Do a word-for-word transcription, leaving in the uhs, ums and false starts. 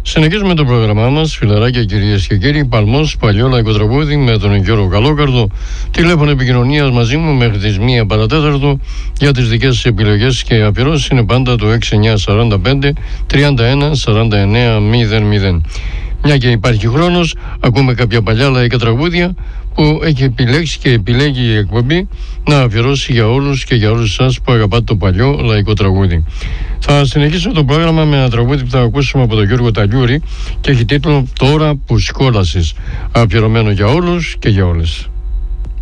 Συνεχίζουμε το πρόγραμμά μας, φιλαράκια κυρίες και κύριοι. Παλμός, παλιό λαϊκό τραγούδι με τον Γιώργο Καλόκαρδο. Τηλέφωνο επικοινωνίας μαζί μου μέχρι τις μία παρατέταρτο για τις δικές σας επιλογές και αφιερώσεις είναι πάντα το έξι εννιά σαράντα πέντε τριάντα ένα σαράντα εννέα μηδέν μηδέν. Μια και υπάρχει χρόνος, ακούμε κάποια παλιά λαϊκά τραγούδια που έχει επιλέξει και επιλέγει η εκπομπή να αφιερώσει για όλους και για όλους εσάς που αγαπάτε το παλιό λαϊκό τραγούδι. Θα συνεχίσω το πρόγραμμα με ένα τραγούδι που θα ακούσουμε από τον Γιώργο Ταλιούρη και έχει τίτλο «Τώρα που σκόλασες», αφιερωμένο για όλους και για όλες.